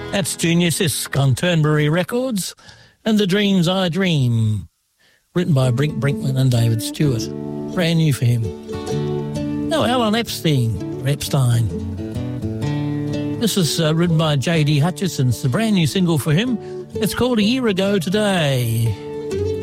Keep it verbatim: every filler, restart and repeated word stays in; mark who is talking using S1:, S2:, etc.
S1: That's Junior Sisk on Turnberry Records and The Dreams I Dream, written by Brink Brinkman and David Stewart. Brand new for him. Now, Alan Epstein, or Epstein. This is uh, written by J D Hutchison. It's a brand new single for him. It's called A Year Ago Today.